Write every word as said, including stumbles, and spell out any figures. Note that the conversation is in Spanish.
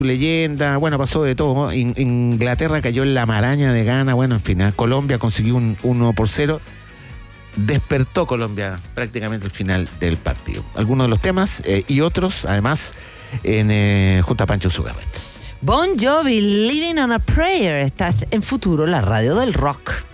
leyenda, bueno, pasó de todo. In- Inglaterra cayó en la maraña de Ghana, bueno, en fin, Colombia consiguió un uno por cero. Despertó Colombia prácticamente al final del partido. Algunos de los temas eh, y otros, además, en eh, junto a Pancho Sugarret. Bon Jovi, Living on a Prayer. Estás en Futuro, la radio del rock.